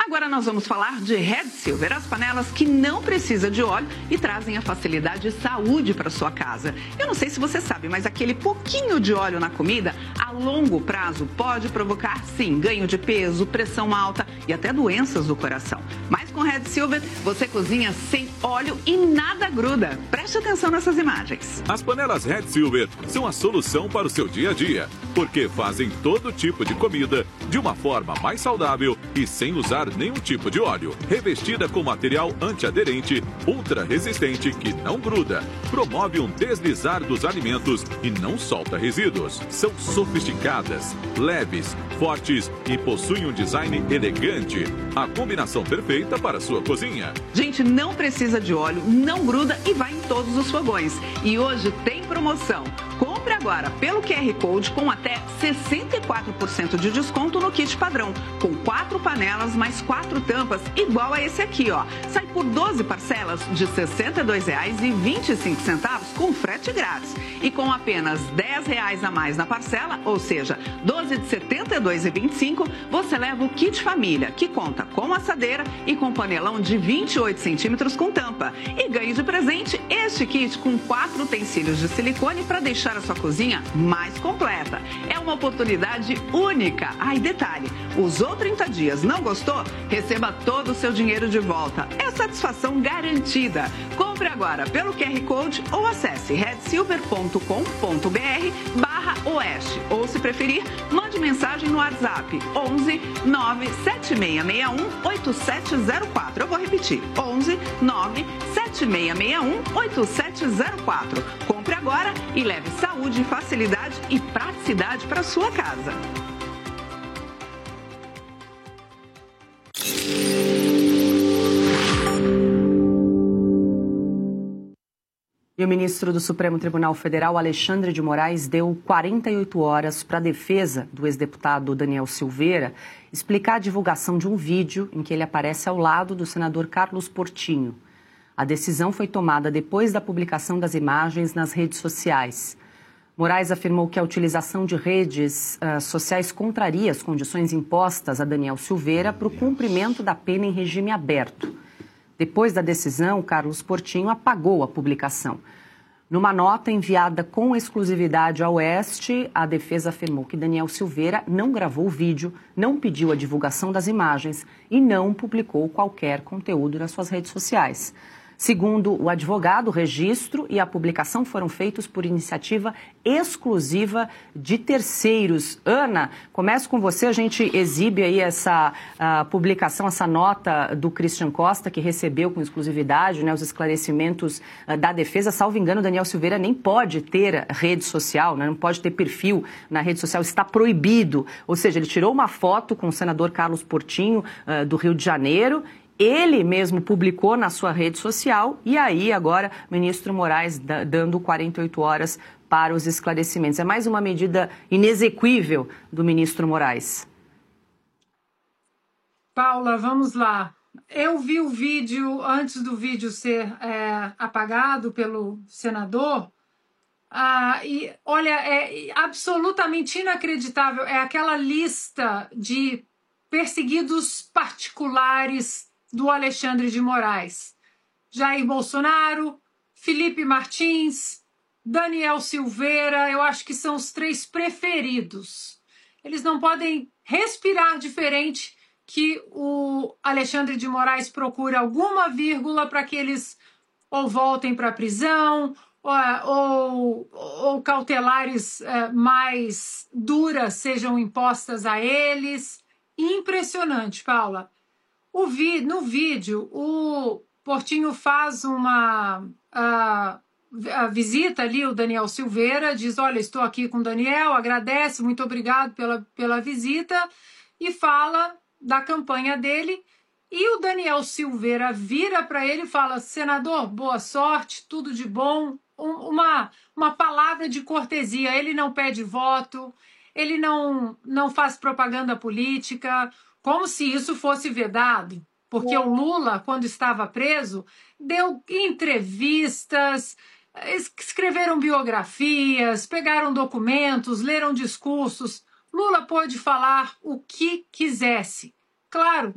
Agora nós vamos falar de Red Silver, as panelas que não precisam de óleo e trazem a facilidade e saúde para sua casa. Eu não sei se você sabe, mas aquele pouquinho de óleo na comida, a longo prazo, pode provocar, sim, ganho de peso, pressão alta e até doenças do coração. Mas com Red Silver, você cozinha sem óleo e nada gruda. Preste atenção nessas imagens. As panelas Red Silver são a solução para o seu dia a dia, porque fazem todo tipo de comida de uma forma mais saudável e sem usar nenhum tipo de óleo. Revestida com material antiaderente, ultra resistente que não gruda, promove um deslizar dos alimentos e não solta resíduos. São sofisticadas, leves, fortes e possuem um design elegante. A combinação perfeita para a sua cozinha. Gente, não precisa de óleo, não gruda e vai em todos os fogões. E hoje tem promoção. Compre agora pelo QR Code com até 64% de desconto no kit padrão, com 4 panelas mais 4 tampas, igual a esse aqui, ó. Sai por 12 parcelas de R$ 62,25 com frete grátis. E com apenas R$ 10 a mais na parcela, ou seja, 12 de R$ 72,25, você leva o kit família, que conta com assadeira e com panelão de 28 centímetros com tampa. E ganhe de presente este kit com 4 utensílios de silicone para deixar a sua cozinha mais completa. É uma oportunidade única. E detalhe, usou 30 dias, não gostou? Receba todo o seu dinheiro de volta. É satisfação garantida. Compre agora pelo QR Code ou acesse redsilver.com.br/oeste. Ou, se preferir, mande mensagem no WhatsApp 11 97661 8704. Eu vou repetir, 11 97661 8704. Compre agora e leve saúde, facilidade e praticidade para sua casa. E o ministro do Supremo Tribunal Federal, Alexandre de Moraes, deu 48 horas para a defesa do ex-deputado Daniel Silveira explicar a divulgação de um vídeo em que ele aparece ao lado do senador Carlos Portinho. A decisão foi tomada depois da publicação das imagens nas redes sociais. Moraes afirmou que a utilização de redes sociais contraria as condições impostas a Daniel Silveira para o cumprimento da pena em regime aberto. Depois da decisão, Carlos Portinho apagou a publicação. Numa nota enviada com exclusividade ao Oeste, a defesa afirmou que Daniel Silveira não gravou o vídeo, não pediu a divulgação das imagens e não publicou qualquer conteúdo nas suas redes sociais. Segundo o advogado, o registro e a publicação foram feitos por iniciativa exclusiva de terceiros. Ana, começo com você. A gente exibe aí essa publicação, essa nota do Christian Costa, que recebeu com exclusividade, né, os esclarecimentos da defesa. Salvo engano, Daniel Silveira nem pode ter rede social, né, não pode ter perfil na rede social, está proibido. Ou seja, ele tirou uma foto com o senador Carlos Portinho, do Rio de Janeiro. Ele mesmo publicou na sua rede social e aí agora o ministro Moraes dando 48 horas para os esclarecimentos. É mais uma medida inexequível do ministro Moraes. Paula, vamos lá. Eu vi o vídeo antes do vídeo ser apagado pelo senador. E olha, é absolutamente inacreditável. É aquela lista de perseguidos particulares do Alexandre de Moraes. Jair Bolsonaro, Felipe Martins, Daniel Silveira, eu acho que são os 3 preferidos. Eles não podem respirar diferente que o Alexandre de Moraes procure alguma vírgula para que eles ou voltem para a prisão ou cautelares mais duras sejam impostas a eles. Impressionante, Paula. No vídeo, o Portinho faz a visita ali, o Daniel Silveira, diz, olha, estou aqui com o Daniel, agradece, muito obrigado pela visita, e fala da campanha dele, e o Daniel Silveira vira para ele e fala, senador, boa sorte, tudo de bom, uma palavra de cortesia, ele não pede voto, ele não faz propaganda política, como se isso fosse vedado, porque o Lula, quando estava preso, deu entrevistas, escreveram biografias, pegaram documentos, leram discursos. Lula pôde falar o que quisesse. Claro,